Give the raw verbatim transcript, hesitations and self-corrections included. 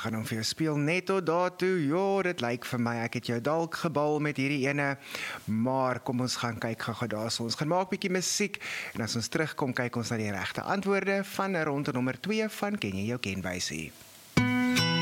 gaan hom vir jou speel net tot daartoe. Ja, dit lyk vir my, ek het jou dalk gebal met hierdie ene, maar kom ons gaan kyk gou-gou daar so. Ons gaan maak bietjie musiek, en as ons terugkom, kyk ons na die regte antwoorde van ronde nommer twee van Ken jy jou kenwysie.